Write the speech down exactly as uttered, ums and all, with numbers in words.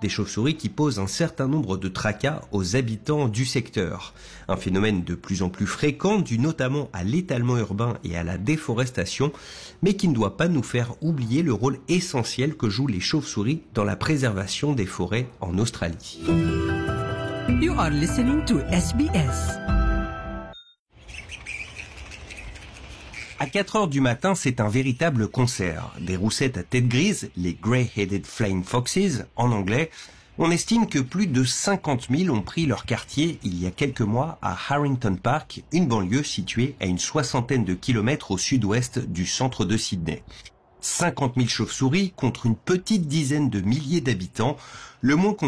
Des chauves-souris qui posent un certain nombre de tracas aux habitants du secteur. Un phénomène de plus en plus fréquent dû notamment à l'étalement urbain et à la déforestation, mais qui ne doit pas nous faire oublier le rôle essentiel que jouent les chauves-souris dans la préservation des forêts en Australie. You are listening to S B S. À quatre heures du matin, c'est un véritable concert. Des roussettes à tête grise, les Grey-Headed Flying Foxes en anglais. On estime que plus de cinquante mille ont pris leur quartier il y a quelques mois à Harrington Park, une banlieue située à une soixantaine de kilomètres au sud-ouest du centre de Sydney. cinquante mille chauves-souris contre une petite dizaine de milliers d'habitants. Le moins qu'on